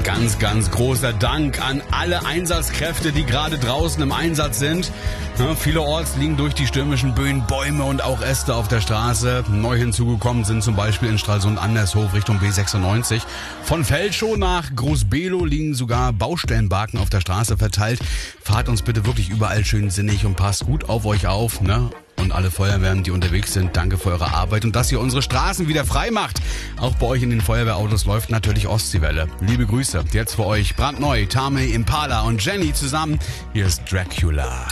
Ganz, ganz großer Dank an alle Einsatzkräfte, die gerade draußen im Einsatz sind. Ja, vielerorts liegen durch die stürmischen Böen Bäume und auch Äste auf der Straße. Neu hinzugekommen sind zum Beispiel in Stralsund-Andershof Richtung B96. Von Felschow nach Großbelow liegen sogar Baustellenbarken auf der Straße verteilt. Fahrt uns bitte wirklich überall schön sinnig und passt gut auf euch auf, ne? Und alle Feuerwehren, die unterwegs sind, danke für eure Arbeit und dass ihr unsere Straßen wieder frei macht. Auch bei euch in den Feuerwehrautos läuft natürlich Ostseewelle. Liebe Grüße, jetzt für euch brandneu, Tame, Impala und Jenny zusammen. Hier ist Dracula.